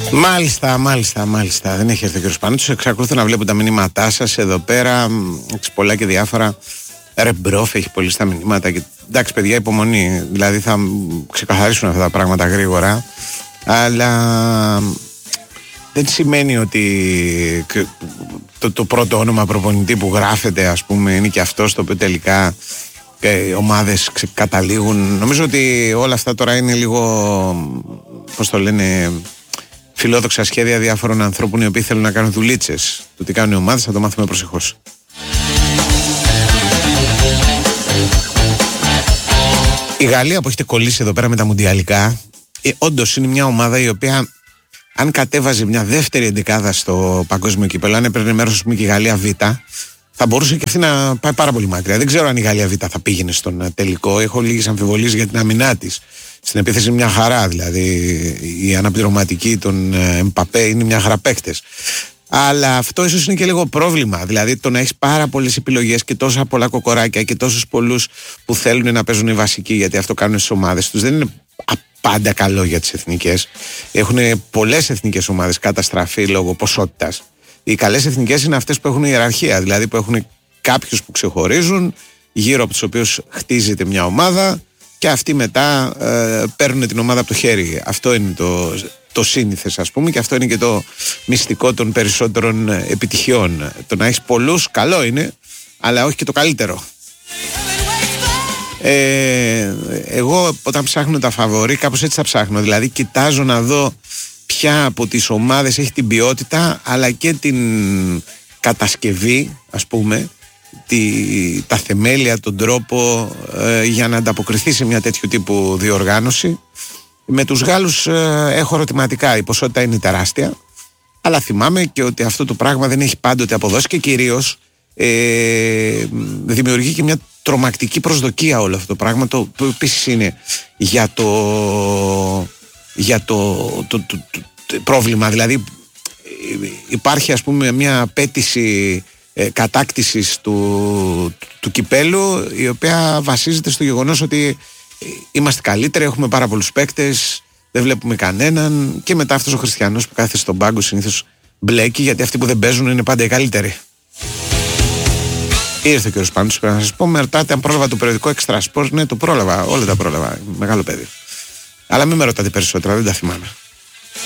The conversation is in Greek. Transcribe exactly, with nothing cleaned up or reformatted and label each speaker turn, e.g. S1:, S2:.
S1: Μάλιστα, μάλιστα, μάλιστα. Δεν έχει έρθει ο κ. Πανούτσος. Εξακολουθώ να βλέπω τα μηνύματά σας εδώ πέρα. Πολλά και διάφορα. Ρεμπρόφ έχει πολύ στα μηνύματα. Και... εντάξει, παιδιά, υπομονή. Δηλαδή θα ξεκαθαρίσουν αυτά τα πράγματα γρήγορα. Αλλά δεν σημαίνει ότι το, το πρώτο όνομα προπονητή που γράφεται, ας πούμε, είναι και αυτό το οποίο τελικά οι ομάδες καταλήγουν. Νομίζω ότι όλα αυτά τώρα είναι λίγο, πώς το λένε, φιλόδοξα σχέδια διάφορων ανθρώπων οι οποίοι θέλουν να κάνουν δουλίτσες. Το τι κάνουν οι ομάδες θα το μάθουμε προσεχώς. Η Γαλλία που έχετε κολλήσει εδώ πέρα με τα μουντιαλικά, ε, όντως είναι μια ομάδα η οποία, αν κατέβαζε μια δεύτερη εντεκάδα στο παγκόσμιο κύπελλο, αν έπαιρνε μέρος, ας πούμε, και η Γαλλία Β, θα μπορούσε και αυτή να πάει πάρα πολύ μακριά. Δεν ξέρω αν η Γαλλία Β θα πήγαινε στον τελικό. Έχω λίγες αμφιβολίες για την αμυνά της. Στην επίθεση είναι μια χαρά. Δηλαδή η αναπληρωματική των Εμπαπέ είναι μια χαρά παίκτες. Αλλά αυτό ίσως είναι και λίγο πρόβλημα. Δηλαδή το να έχεις πάρα πολλές επιλογές και τόσα πολλά κοκοράκια και τόσους πολλούς που θέλουν να παίζουν οι βασικοί, γιατί αυτό κάνουν στις ομάδες τους, δεν είναι πάντα καλό για τις εθνικές. Έχουν πολλές εθνικές ομάδες καταστραφεί λόγω ποσότητας. Οι καλές εθνικές είναι αυτές που έχουν ιεραρχία, δηλαδή που έχουν κάποιους που ξεχωρίζουν, γύρω από τους οποίους χτίζεται μια ομάδα και αυτοί μετά ε, παίρνουν την ομάδα από το χέρι. Αυτό είναι το, το σύνηθες, ας πούμε, και αυτό είναι και το μυστικό των περισσότερων επιτυχιών. Το να έχεις πολλούς καλό είναι, αλλά όχι και το καλύτερο. Ε, εγώ όταν ψάχνω τα φαβορί, κάπως έτσι θα ψάχνω. Δηλαδή κοιτάζω να δω ποια από τις ομάδες έχει την ποιότητα αλλά και την κατασκευή, ας πούμε, τη, τα θεμέλια, τον τρόπο ε, για να ανταποκριθεί σε μια τέτοιου τύπου διοργάνωση. Με τους Γάλλους ε, έχω ερωτηματικά, η ποσότητα είναι τεράστια, αλλά θυμάμαι και ότι αυτό το πράγμα δεν έχει πάντοτε αποδώσει και κυρίως ε, δημιουργεί και μια τρομακτική προσδοκία όλο αυτό το πράγμα, το που επίσης είναι για το, για το, το, το, το, το πρόβλημα. Δηλαδή υπάρχει, ας πούμε, μια απέτηση ε, κατάκτησης του, του, του κυπέλου, η οποία βασίζεται στο γεγονός ότι είμαστε καλύτεροι, έχουμε πάρα πολλούς παίκτες, δεν βλέπουμε κανέναν, και μετά αυτός ο Χριστιανός που κάθεται στον πάγκο συνήθως μπλέκει, γιατί αυτοί που δεν παίζουν είναι πάντα οι καλύτεροι. Ήρθε ο κ. Πανούτσος, πρέπει να σας πω. Με ρωτάτε αν πρόλαβα το περιοδικό Extra Sports. Ναι, το πρόλαβα, όλα τα πρόλαβα. Μεγάλο παιδί. Αλλά μην με ρωτάτε περισσότερα, δεν τα θυμάμαι.